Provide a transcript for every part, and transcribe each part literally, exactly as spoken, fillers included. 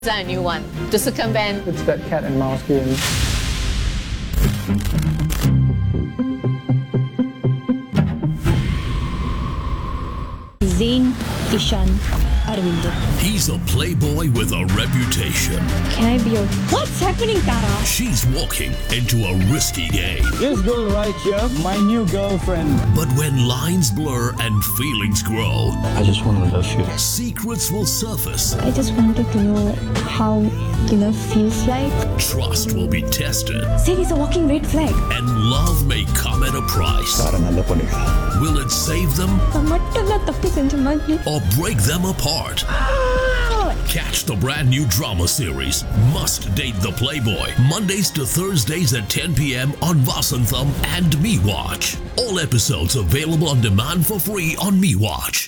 a new one to circumvent. It's that cat and mouse game. Zain Ishan Arvindo. He's a playboy with a reputation. Can I be your... What's happening, Tara? She's walking into a risky game. This girl right here, my new girlfriend. But when lines blur and feelings grow, I just want to love you. secrets will surface. I just wanted to know how love feels like. Trust will be tested. Zain is a walking red flag. And love may come at a price. Will it save them or break them apart? Catch the brand new drama series, Must Date the Playboy, Mondays to Thursdays at ten p m on Vasantham and MeWatch. All episodes available on demand for free on MeWatch.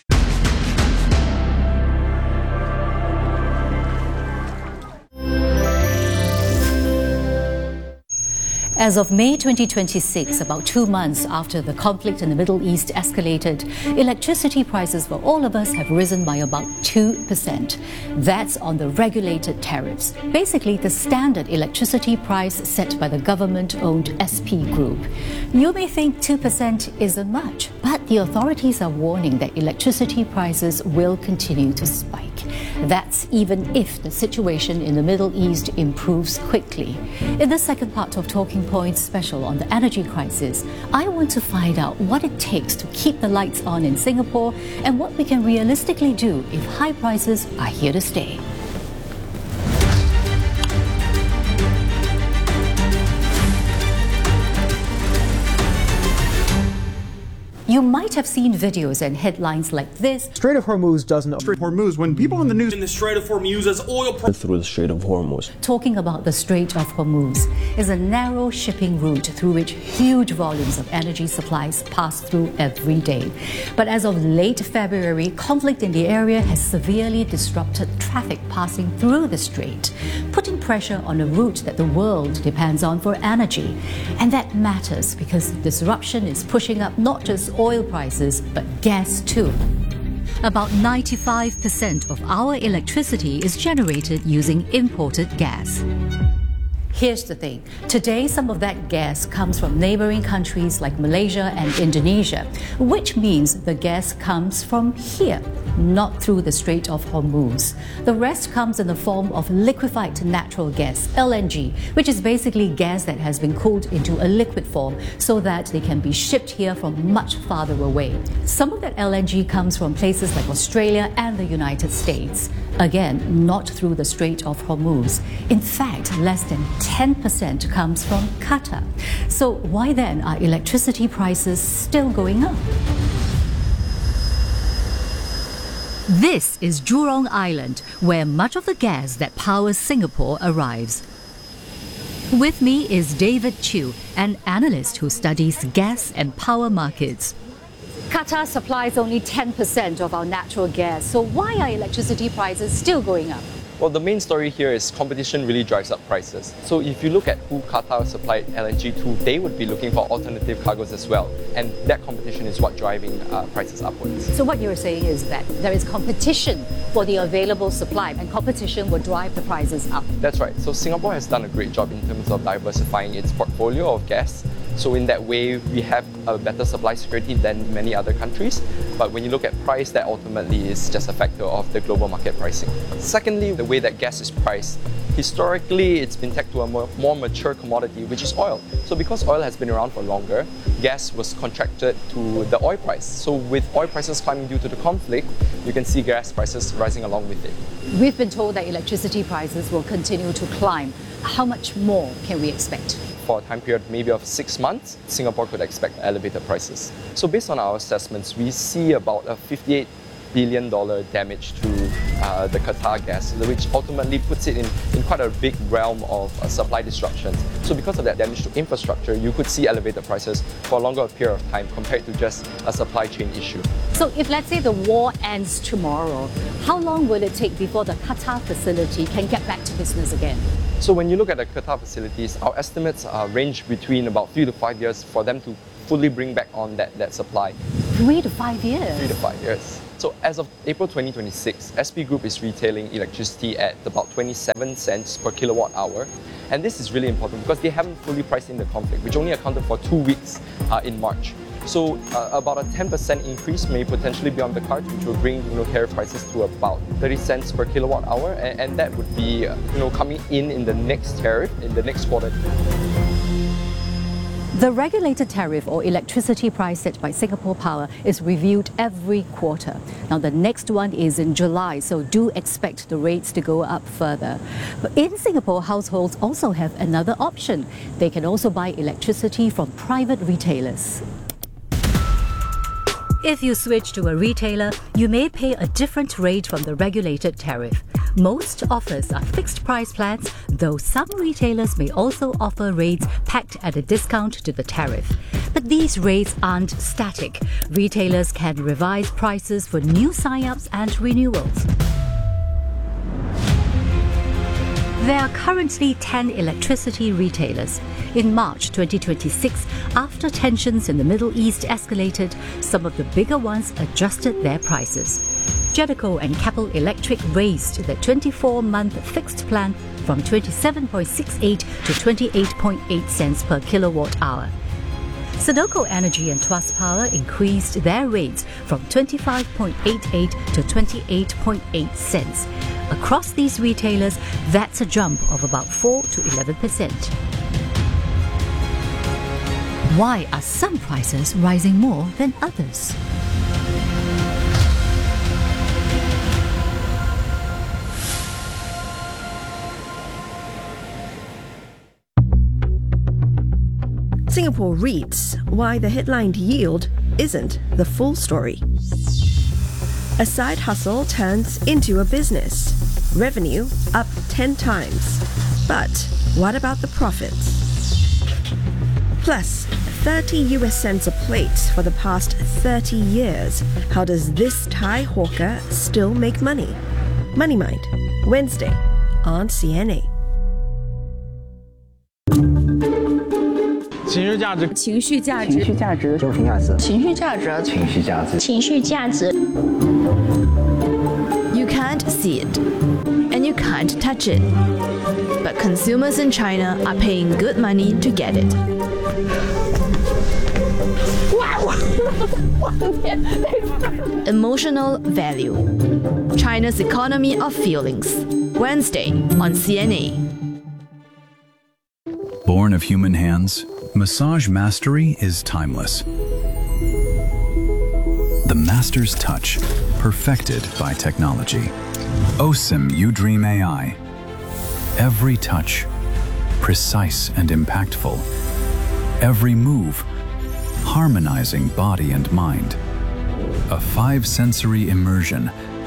As of May twenty twenty-six, about two months after the conflict in the Middle East escalated, electricity prices for all of us have risen by about two percent. That's on the regulated tariffs, basically the standard electricity price set by the government-owned S P Group. You may think two percent isn't much, but the authorities are warning that electricity prices will continue to spike. That's even if the situation in the Middle East improves quickly. In the second part of Talking Points special on the energy crisis, I want to find out what it takes to keep the lights on in Singapore and what we can realistically do if high prices are here to stay. You might have seen videos and headlines like this. Strait of Hormuz doesn't... Strait of Hormuz, when people in the news... In the Strait of Hormuz as oil... Through the Strait of Hormuz. Talking about the Strait of Hormuz is a narrow shipping route through which huge volumes of energy supplies pass through every day. But as of late February, conflict in the area has severely disrupted traffic passing through the strait, putting pressure on a route that the world depends on for energy. And that matters because disruption is pushing up not just oil prices, but gas too. About ninety-five percent of our electricity is generated using imported gas. Here's the thing. Today, some of that gas comes from neighboring countries like Malaysia and Indonesia, which means the gas comes from here, not through the Strait of Hormuz. The rest comes in the form of liquefied natural gas, L N G, which is basically gas that has been cooled into a liquid form so that they can be shipped here from much farther away. Some of that L N G comes from places like Australia and the United States. Again, not through the Strait of Hormuz. In fact, less than ten percent comes from Qatar. So why then are electricity prices still going up? This is Jurong Island, where much of the gas that powers Singapore arrives. With me is David Chew, an analyst who studies gas and power markets. Qatar supplies only ten percent of our natural gas, so why are electricity prices still going up? Well, the main story here is competition really drives up prices. So if you look at who Qatar supplied L N G to, they would be looking for alternative cargoes as well. And that competition is what driving uh, prices upwards. So what you're saying is that there is competition for the available supply, and competition will drive the prices up. That's right. So Singapore has done a great job in terms of diversifying its portfolio of gas. So in that way, we have a better supply security than many other countries. But when you look at price, that ultimately is just a factor of the global market pricing. Secondly, the way that gas is priced, historically, it's been tagged to a more, more mature commodity, which is oil. So because oil has been around for longer, gas was contracted to the oil price. So with oil prices climbing due to the conflict, you can see gas prices rising along with it. We've been told that electricity prices will continue to climb. How much more can we expect? For a time period maybe of six months, Singapore could expect elevated prices. So based on our assessments, we see about a fifty-eight billion dollars damage to uh, the Qatar gas, which ultimately puts it in, in quite a big realm of uh, supply disruptions. So because of that damage to infrastructure, you could see elevated prices for a longer period of time compared to just a supply chain issue. So if let's say the war ends tomorrow, how long will it take before the Qatar facility can get back to business again? So when you look at the Qatar facilities, our estimates uh, range between about three to five years for them to fully bring back on that, that supply. three to five years. Three to five years. So as of April twenty twenty-six, S P Group is retailing electricity at about twenty-seven cents per kilowatt hour. And this is really important because they haven't fully priced in the conflict, which only accounted for two weeks uh, in March. So uh, about a ten percent increase may potentially be on the cards, which will bring you know, tariff prices to about thirty cents per kilowatt hour. And, and that would be uh, you know, coming in in the next tariff, in the next quarter. The regulated tariff or electricity price set by Singapore Power is reviewed every quarter. Now the next one is in July, so do expect the rates to go up further. But in Singapore, households also have another option. They can also buy electricity from private retailers. If you switch to a retailer, you may pay a different rate from the regulated tariff. Most offers are fixed price plans, though some retailers may also offer rates packed at a discount to the tariff. But these rates aren't static. Retailers can revise prices for new sign-ups and renewals. There are currently ten electricity retailers. In March twenty twenty-six, after tensions in the Middle East escalated, some of the bigger ones adjusted their prices. Jedico and Keppel Electric raised their twenty-four month fixed plan from twenty-seven point six eight to twenty-eight point eight cents per kilowatt hour. Sunoco Energy and Tuas Power increased their rates from twenty-five point eight eight to twenty-eight point eight cents. Across these retailers, that's a jump of about four to eleven percent. Why are some prices rising more than others? Singapore REITs, why the headline yield isn't the full story. A side hustle turns into a business. Revenue up ten times. But what about the profits? Plus, thirty U S cents a plate for the past thirty years. How does this Thai hawker still make money? Money Mind, Wednesday on C N A. 情绪价值， 情绪价值， 情绪价值，情绪价值， 情绪价值， 情绪价值， 情绪价值。You can't see it, and you can't touch it, but consumers in China are paying good money to get it. Emotional value. China's economy of feelings. Wednesday on C N A. Born of human hands, massage mastery is timeless. The master's touch, perfected by technology. OSIM UDream A I. Every touch, precise and impactful. Every move, harmonizing body and mind. A five-sensory immersion.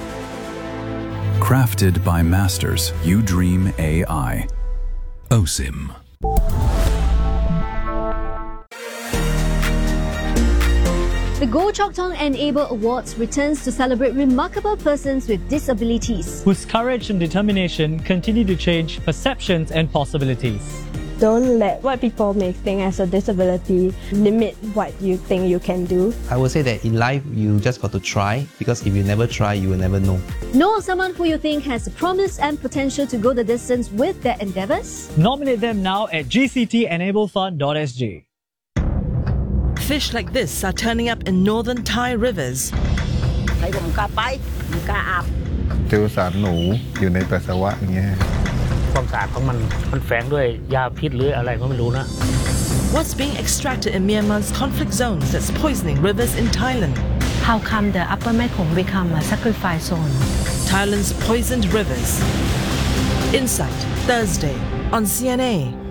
Crafted by masters, UDream A I. OSIM. The Go Chok Tong Enable Awards returns to celebrate remarkable persons with disabilities, whose courage and determination continue to change perceptions and possibilities. Don't let what people may think as a disability limit what you think you can do. I would say that in life, you just got to try, because if you never try, you will never know. Know someone who you think has the promise and potential to go the distance with their endeavours? Nominate them now at g c t enable fund dot s g. Fish like this are turning up in northern Thai rivers. เจอสารหนูอยู่ในปัสสาวะอย่างเงี้ยความสะอาดของมันมันแฝงด้วยยาพิษหรืออะไรก็ไม่รู้นะ What's being extracted in Myanmar's conflict zones that's poisoning rivers in Thailand? How come the Upper Mekong become a sacrifice zone? Thailand's poisoned rivers. Insight, Thursday on C N A.